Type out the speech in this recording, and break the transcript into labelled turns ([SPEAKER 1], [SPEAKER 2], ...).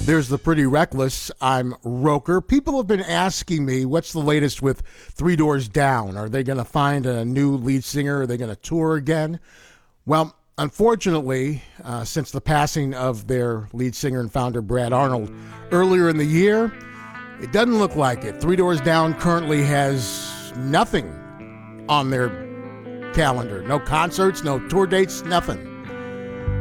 [SPEAKER 1] There's the Pretty Reckless. I'm Roker. People have been asking me, what's the latest with Three Doors Down? Are they going to find a new lead singer? Are they going to tour again? Well, unfortunately, since the passing of their lead singer and founder, Brad Arnold, earlier in the year, it doesn't look like it. Three Doors Down currently has nothing on their calendar. No concerts, no tour dates, nothing.